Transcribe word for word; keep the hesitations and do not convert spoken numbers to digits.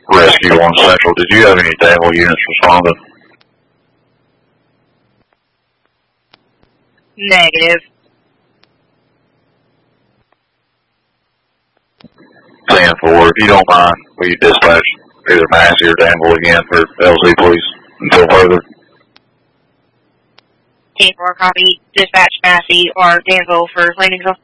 Rescue one Central. Did you have any Danville units responding? Negative. ten four, if you don't mind, will you dispatch either Massey or Danville again for L Z, please, until further? ten four, copy. Dispatch Massey or Danville for landing zone.